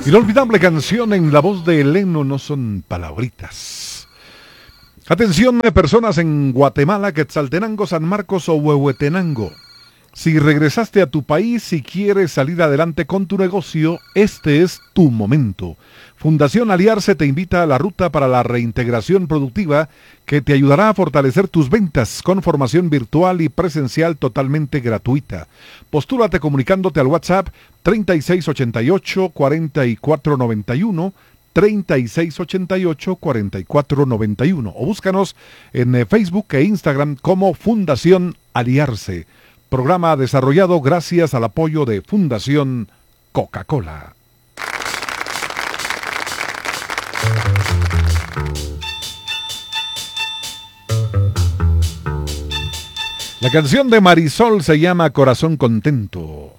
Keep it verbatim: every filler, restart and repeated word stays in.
Inolvidable canción en la voz de Eleno, no son palabritas. Atención, personas en Guatemala, Quetzaltenango, San Marcos o Huehuetenango. Si regresaste a tu país y quieres salir adelante con tu negocio, este es tu momento. Fundación Aliarse te invita a la ruta para la reintegración productiva que te ayudará a fortalecer tus ventas con formación virtual y presencial totalmente gratuita. Postúlate comunicándote al WhatsApp treinta y seis ochenta y ocho, cuarenta y cuatro noventa y uno, treinta y seis ochenta y ocho, cuarenta y cuatro noventa y uno o búscanos en Facebook e Instagram como Fundación Aliarse. Programa desarrollado gracias al apoyo de Fundación Coca-Cola. La canción de Marisol se llama Corazón Contento.